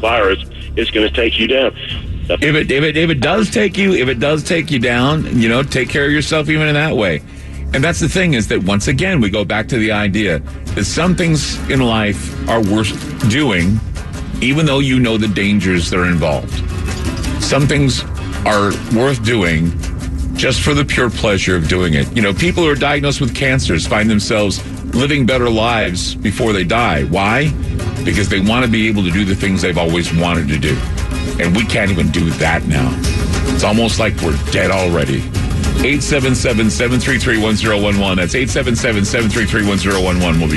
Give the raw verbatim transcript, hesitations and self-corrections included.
virus is going to take you down. If it, if it if it does take you, if it does take you down, you know, take care of yourself even in that way. And that's the thing, is that once again, we go back to the idea that some things in life are worth doing, even though you know the dangers that are involved. Some things are worth doing just for the pure pleasure of doing it. You know, people who are diagnosed with cancers find themselves living better lives before they die. Why? Because they want to be able to do the things they've always wanted to do. And we can't even do that now. It's almost like we're dead already. eight seven seven, seven three three, one zero one one. That's eight seven seven, seven three three, one zero one one. We'll be